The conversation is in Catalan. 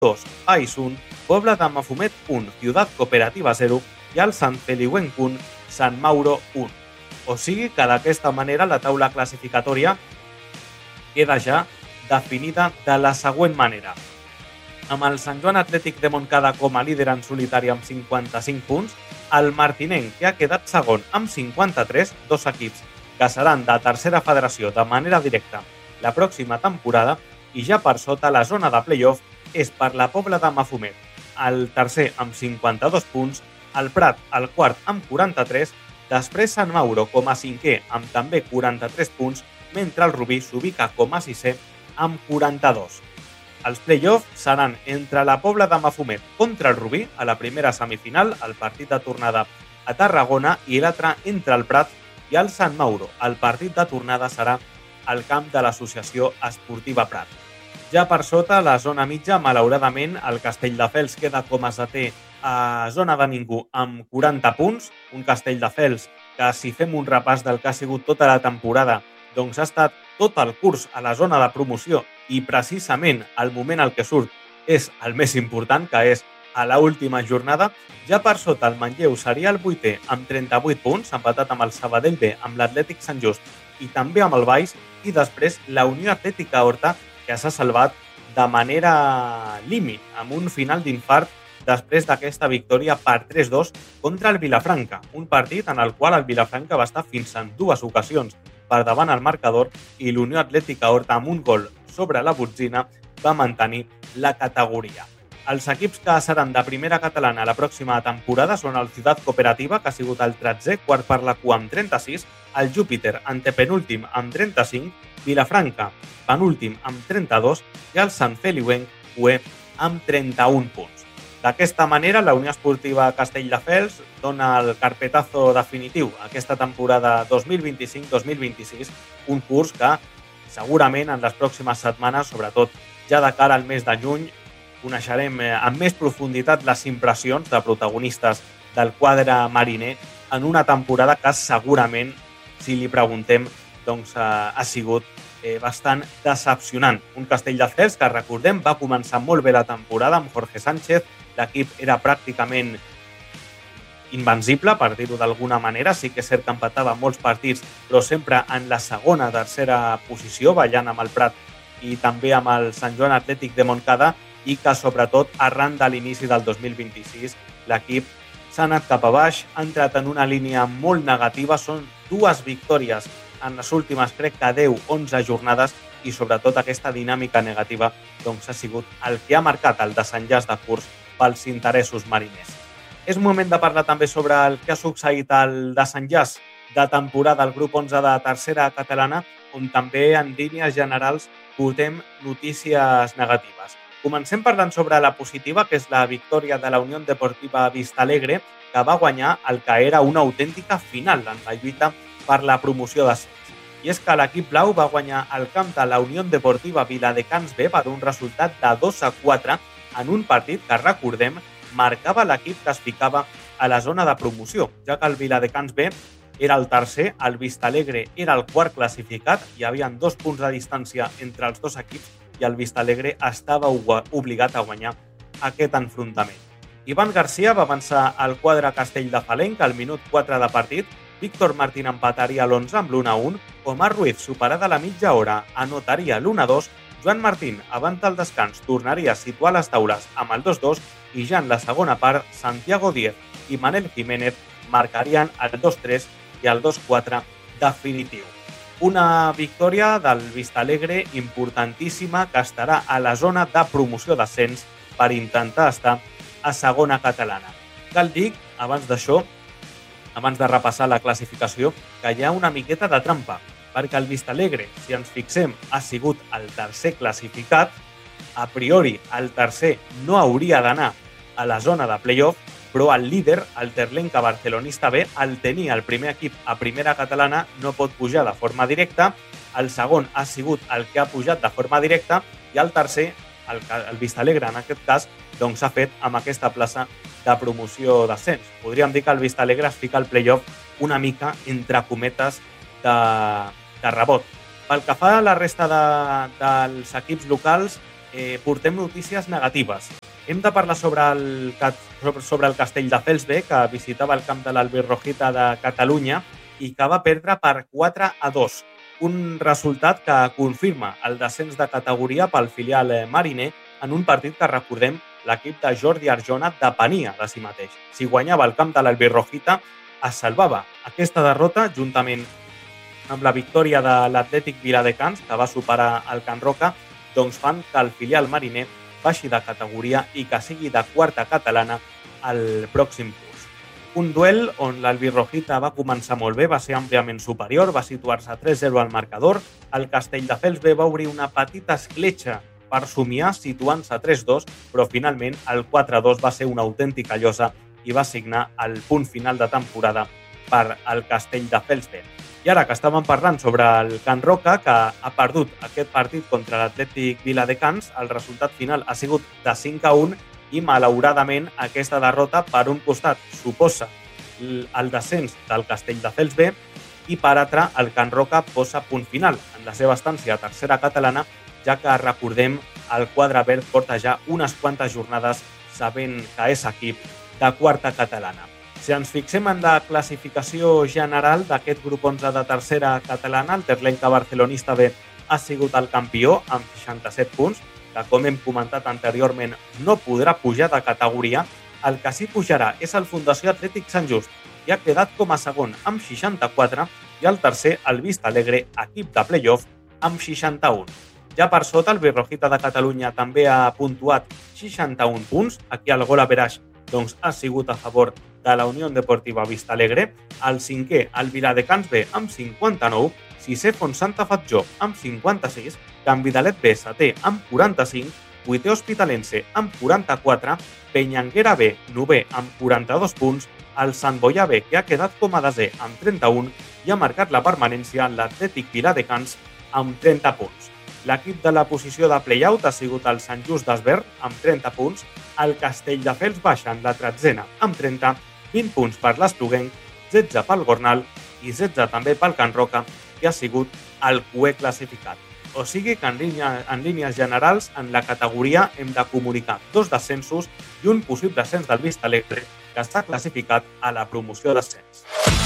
2, Valls 1, Pobla de Mafumet 1, Ciutat Cooperativa 0 i el Sant Feliuenc 1, Sant Mauro 1. O sigui que d'aquesta manera la taula classificatòria queda ja definida de la següent manera. Amb el Sant Joan Atlètic de Montcada com a líder en solitari amb 55 punts, el Martinenc, que ha quedat segon amb 53, dos equips que seran de tercera federació de manera directa la pròxima temporada, i ja per sota la zona de play-off és per la Pobla de Mafumet, el tercer amb 52 punts, el Prat el quart amb 43, després Sant Mauro com a cinquè amb també 43 punts, mentre el Rubí s'ubica com a sisè amb 42. Els play-offs seran entre la Pobla de Mafumet contra el Rubí a la primera semifinal, el partit de tornada a Tarragona, i l'altre entre el Prat i el Sant Mauro. El partit de tornada serà al camp de l'Associació Esportiva Prat. Ja per sota, la zona mitja, malauradament, el Castelldefels queda com a setè a zona de ningú amb 40 punts. Un Castelldefels que, si fem un repàs del que ha sigut tota la temporada, doncs ha estat tot el curs a la zona de promoció i precisament el moment al que surt és el més important, que és a l'última jornada. Ja per sota, el Manlleu seria el vuitè amb 38 punts, empatat amb el Sabadell B, amb l'Atlètic Sant Just i també amb el Valls, i després la Unió Atlètica Horta, que s'ha salvat de manera límit, amb un final d'infart després d'aquesta victòria per 3-2 contra el Vilafranca, un partit en el qual el Vilafranca va estar fins en dues ocasions per davant el marcador i l'Unió Atlètica Horta, amb un gol sobre la botzina, va mantenir la categoria. Els equips que seran de primera catalana la pròxima temporada són el Ciutat Cooperativa, que ha sigut el 13è, quart per la cua amb 36, el Júpiter, antepenúltim amb 35, Vilafranca, penúltim amb 32 i el Sant Feliuenc, cué, amb 31 punts. D'aquesta manera, la Unió Esportiva Castelldefels dona el carpetazo definitiu a aquesta temporada 2025-2026, un curs que segurament en les pròximes setmanes, sobretot ja de cara al mes de juny, coneixerem amb més profunditat les impressions de protagonistes del quadre mariner en una temporada que segurament, si li preguntem, doncs ha sigut bastant decepcionant. Un Castelldefels que, recordem, va començar molt bé la temporada amb Jorge Sánchez. L'equip era pràcticament invencible, per dir-ho d'alguna manera. Sí que és cert que empatava molts partits, però sempre en la segona, tercera posició, ballant amb el Prat i també amb el Sant Joan Atlètic de Montcada, i que, sobretot, arran de l'inici del 2026, l'equip s'ha anat cap a baix, ha entrat en una línia molt negativa. Són dues victòries en les últimes, crec que 10-11 jornades, i sobretot aquesta dinàmica negativa doncs ha sigut el que ha marcat el desenllaç de curs pels interessos mariners. És moment de parlar també sobre el que ha succeït al desenllaç de temporada al grup 11 de tercera catalana, on també en línies generals portem notícies negatives. Comencem parlant sobre la positiva, que és la victòria de la Unió Deportiva Vistalegre, que va guanyar el que era una autèntica final en la lluita per la promoció d'ascens. I és que l'equip blau va guanyar el camp de la Unió Deportiva Viladecans B per un resultat de 2-4 en un partit que, recordem, marcava l'equip que es ficava a la zona de promoció, ja que el Viladecans B era el tercer, el Vistalegre era el quart classificat, hi havia 2 punts de distància entre els dos equips i el Vistalegre estava obligat a guanyar aquest enfrontament. Ivan García va avançar al quadre castelldefalenc al minut 4 de partit, Víctor Martín empataria l'11 amb l'1-1, Omar Ruiz, superada la mitja hora, anotaria l'1-2, Joan Martín, abans del descans, tornaria a situar les taules amb el 2-2 i ja en la segona part, Santiago Díez i Manel Jiménez marcarien el 2-3 i el 2-4 definitiu. Una victòria del Vistalegre importantíssima, que estarà a la zona de promoció d'ascens per intentar estar a segona catalana. Cal dir, abans d'això, abans de repassar la classificació, que hi ha una miqueta de trampa, perquè el Vistalegre, si ens fixem, ha sigut el tercer classificat. A priori, el tercer no hauria d'anar a la zona de play-off, però el líder, el Terlenca Barcelonista B, el tenia el primer equip a primera catalana, no pot pujar de forma directa. El segon ha sigut el que ha pujat de forma directa i el tercer, el Vistalegre en aquest cas, doncs s'ha fet amb aquesta plaça de promoció d'ascens. Podríem dir que el Vistalegre es fica al play-off una mica entre cometes de rebot. Pel que fa a la resta dels equips locals, portem notícies negatives. Hem de parlar sobre el Castelldefels B, que visitava el camp de l'Albirrojita de Catalunya i que va perdre per 4-2. Un resultat que confirma el descens de categoria pel filial mariner en un partit que, recordem, l'equip de Jordi Arjona depenia de si mateix. Si guanyava el camp de l'Albirrojita, es salvava. Aquesta derrota, juntament amb la victòria de l'Atlètic Viladecans, que va superar el Can Roca, doncs fan que el filial mariner baixi de categoria i que sigui de quarta catalana al pròxim curs. Un duel on l'Albirrojita va començar molt bé, va ser àmpliament superior, va situar-se 3-0 al marcador. El Castelldefels B va obrir una petita escletxa per somiar situant-se 3-2, però finalment el 4-2 va ser una autèntica llosa i va signar el punt final de temporada per al Castelldefels B. I ara que estàvem parlant sobre el Can Roca, que ha perdut aquest partit contra l'Atlètic Viladecans, el resultat final ha sigut de 5-1 i, malauradament, aquesta derrota, per un costat, suposa el descens del Castelldefels B i, per altre, el Can Roca posa punt final en la seva estància a tercera catalana, ja que, recordem, el quadre verd porta ja unes quantes jornades sabent que és equip de quarta catalana. Si ens fixem en la classificació general d'aquest grup 11 de tercera catalana, el Terlenca Barcelonista B ha sigut el campió amb 67 punts, que, com hem comentat anteriorment, no podrà pujar de categoria. El que sí pujarà és el Fundació Atlètic Sant Just i ha quedat com a segon amb 64 i el tercer, el Vista Alegre, equip de play-off, amb 61. Ja per sota, el Albirrojita de Catalunya també ha puntuat 61 punts. Aquí el gol average ha sigut a favor de la Unió Deportiva Vista Alegre. El cinquè, el Viladecans B, amb 59, sisè Fontsanta Fatjó amb 56, Can Vidalet B, setè, amb 45, vuitè Hospitalense amb 44, Penyanguera B, novè, amb 42 punts, el Sant Boià B, que ha quedat com a desè, amb 31, i ha marcat la permanència l'Atlètic Viladecans amb 30 punts. L'equip de la posició de play-out ha sigut el Sant Just d'Esvern amb 30 punts, el Castelldefels baixa en la tretzena amb 30, 20 punts per l'Espluguenc, 16 pel Gornal i 16 també pel Can Roca, que ha sigut el cuer classificat. O sigui que en línies generals en la categoria hem de comunicar 2 descensos i un possible ascens del Vista Alegre, que està classificat a la promoció d'ascens.